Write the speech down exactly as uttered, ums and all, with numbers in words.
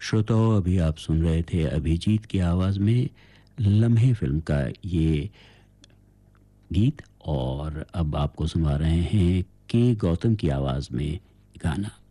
श्रोताओं, अभी आप सुन रहे थे अभिजीत की आवाज़ में लम्हे फ़िल्म का ये गीत, और अब आपको सुना रहे हैं के गौतम की आवाज़ में गाना।